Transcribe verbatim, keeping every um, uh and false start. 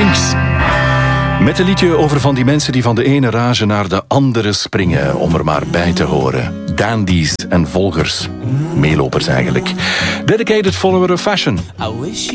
Kinks. Met een liedje over van die mensen die van de ene rage naar de andere springen, om er maar bij te horen. Dandies en volgers. Meelopers eigenlijk. Dedicated follower of fashion.